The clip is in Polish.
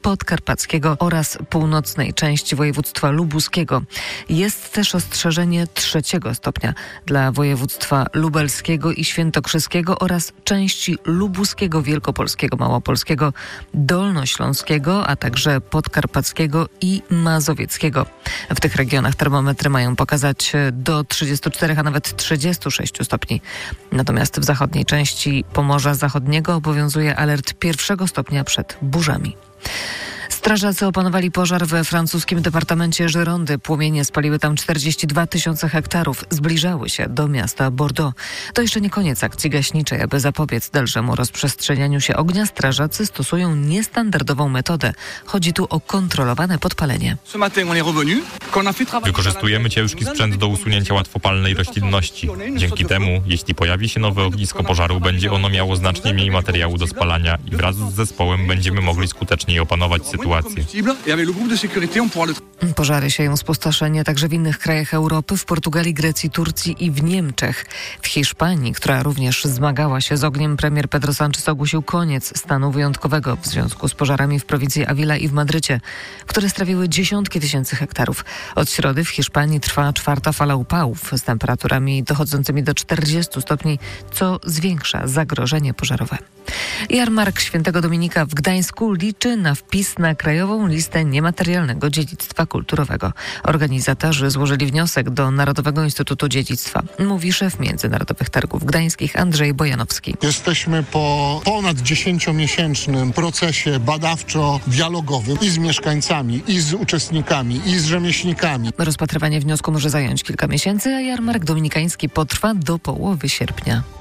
podkarpackiego oraz północnej części województwa lubuskiego. Jest też ostrzeżenie 3. stopnia dla województwa lubelskiego i świętokrzyskiego oraz części lubuskiego, wielkopolskiego, małopolskiego, dolnośląskiego, a także podkarpackiego i mazowieckiego. W tych regionach termometry mają pokazać do 34, a nawet 36 stopni. Natomiast w zachodniej części Pomorza Zachodniego obowiązuje alert 1. stopnia przed burzami. Strażacy opanowali pożar we francuskim departamencie Girondy. Płomienie spaliły tam 42 000 hektarów. Zbliżały się do miasta Bordeaux. To jeszcze nie koniec akcji gaśniczej. Aby zapobiec dalszemu rozprzestrzenianiu się ognia, strażacy stosują niestandardową metodę. Chodzi tu o kontrolowane podpalenie. Wykorzystujemy ciężki sprzęt do usunięcia łatwopalnej roślinności. Dzięki temu, jeśli pojawi się nowe ognisko pożaru, będzie ono miało znacznie mniej materiału do spalania i wraz z zespołem będziemy mogli skuteczniej opanować sytuację. Pożary sieją spustoszenie także w innych krajach Europy, w Portugalii, Grecji, Turcji i w Niemczech. W Hiszpanii, która również zmagała się z ogniem, premier Pedro Sánchez ogłosił koniec stanu wyjątkowego w związku z pożarami w prowincji Avila i w Madrycie, które strawiły dziesiątki tysięcy hektarów. Od środy w Hiszpanii trwa 4. fala upałów z temperaturami dochodzącymi do 40 stopni, co zwiększa zagrożenie pożarowe. Jarmark Świętego Dominika w Gdańsku liczy na wpis na krajową listę niematerialnego dziedzictwa kulturowego. Organizatorzy złożyli wniosek do Narodowego Instytutu Dziedzictwa, mówi szef Międzynarodowych Targów Gdańskich Andrzej Bojanowski. Jesteśmy po ponad 10-miesięcznym procesie badawczo-dialogowym i z mieszkańcami, i z uczestnikami, i z rzemieślnikami. Rozpatrywanie wniosku może zająć kilka miesięcy, a jarmark dominikański potrwa do połowy sierpnia.